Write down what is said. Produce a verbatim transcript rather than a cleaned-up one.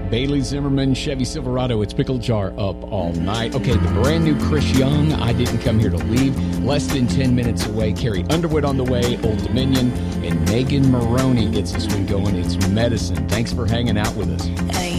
Bailey Zimmerman, Chevy Silverado. It's Pickle Jar up all night. Okay, the brand new Chris Young, I Didn't Come Here to Leave. Less than ten minutes away. Carrie Underwood on the way, Old Dominion. And Megan Maroney gets this one going. It's Medicine. Thanks for hanging out with us. Hey.